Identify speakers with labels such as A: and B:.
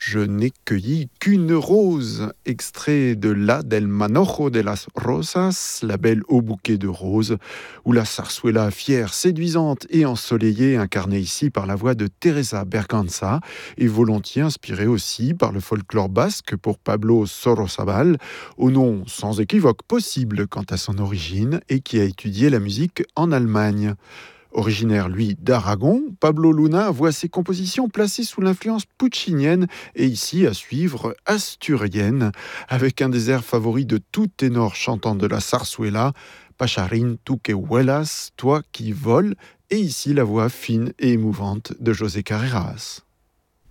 A: Je n'ai cueilli qu'une rose, extrait de La del Manojo de las Rosas, la belle au bouquet de roses, où la zarzuela fière, séduisante et ensoleillée, incarnée ici par la voix de Teresa Berganza, est volontiers inspirée aussi par le folklore basque pour Pablo Sorozabal, au nom sans équivoque possible quant à son origine et qui a étudié la musique en Allemagne. Originaire, lui, d'Aragon, Pablo Luna voit ses compositions placées sous l'influence puccinienne et ici à suivre asturienne, avec un des airs favoris de tout ténor chantant de la zarzuela, Pacharin tu que vuelas, toi qui voles, et ici la voix fine et émouvante de José Carreras.